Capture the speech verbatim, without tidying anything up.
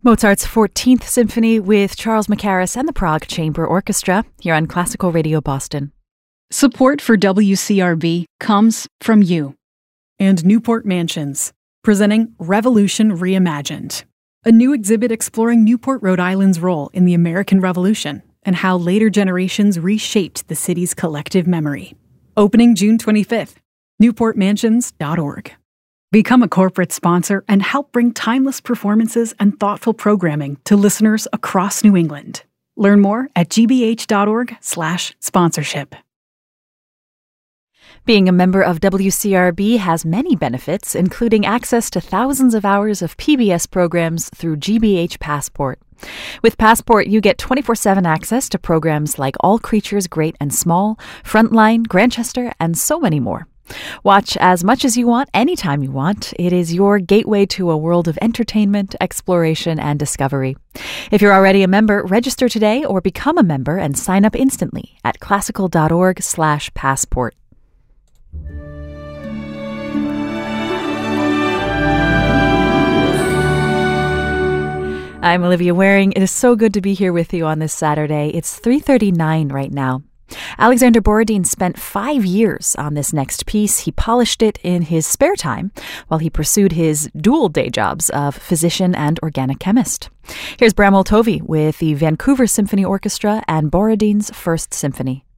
Mozart's fourteenth Symphony with Charles Mackerras and the Prague Chamber Orchestra here on Classical Radio Boston. Support for W C R B comes from you. And Newport Mansions, presenting Revolution Reimagined, a new exhibit exploring Newport, Rhode Island's role in the American Revolution and how later generations reshaped the city's collective memory. Opening June twenty-fifth, newport mansions dot org. Become a corporate sponsor and help bring timeless performances and thoughtful programming to listeners across New England. Learn more at gbh.org slash sponsorship. Being a member of W C R B has many benefits, including access to thousands of hours of P B S programs through G B H Passport. With Passport, you get twenty-four seven access to programs like All Creatures Great and Small, Frontline, Grantchester, and so many more. Watch as much as you want, anytime you want. It is your gateway to a world of entertainment, exploration, and discovery. If you're already a member, register today or become a member and sign up instantly at classical.org slash passport. I'm Olivia Waring. It is so good to be here with you on this Saturday. It's three thirty-nine right now. Alexander Borodin spent five years on this next piece. He polished it in his spare time while he pursued his dual day jobs of physician and organic chemist. Here's Bram Oltovy with the Vancouver Symphony Orchestra and Borodin's First Symphony.